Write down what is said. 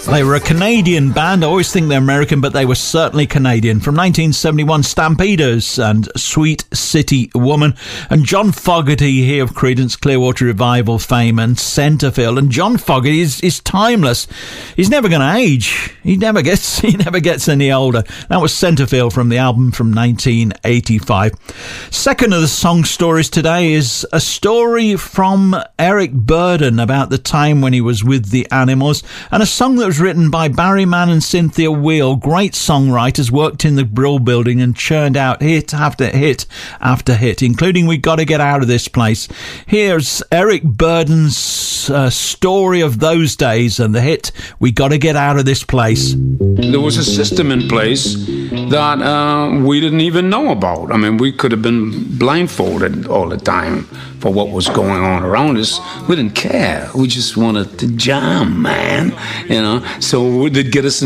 They were a Canadian band. I always think they're American, but they were certainly Canadian. From 1971, Stampeders and Sweet City Woman. And John Fogerty here of Creedence Clearwater Revival fame and Centerfield. And John Fogerty is timeless. He's never going to age. He never gets any older. That was Centerfield from the album from 1985. Second of the song stories today is a story from Eric Burdon about the time when he was with the Animals, and a song that was written by Barry Mann and Cynthia Weil, great songwriters, worked in the Brill Building and churned out hit after hit after hit, including We Gotta Get Out of This Place. Here's Eric Burdon's story of those days and the hit We Gotta Get Out of This Place. There was a system in place that we didn't even know about. I mean, we could have been blindfolded all the time for what was going on around us. We didn't care. We just wanted to jam, man. So they'd get us